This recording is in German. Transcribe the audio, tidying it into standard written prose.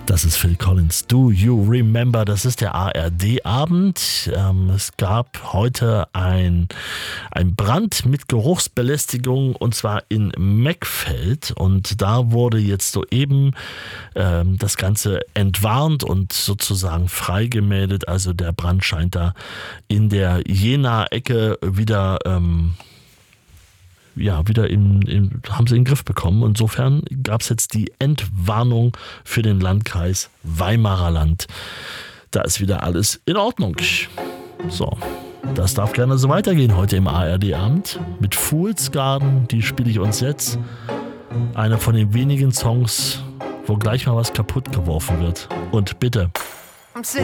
Das ist Phil Collins. Do You Remember? Das ist der ARD-Abend. Es gab heute ein Brand mit Geruchsbelästigung und zwar in Meckfeld. Und da wurde jetzt soeben das Ganze entwarnt und sozusagen freigemeldet. Also der Brand scheint da in der Jena-Ecke wieder haben sie in den Griff bekommen. Insofern gab es jetzt die Entwarnung für den Landkreis Weimarer Land. Da ist wieder alles in Ordnung. So, das darf gerne so weitergehen heute im ARD-Abend mit Fool's Garden. Die spiele ich uns jetzt. Einer von den wenigen Songs, wo gleich mal was kaputt geworfen wird. Und bitte. I'm sitting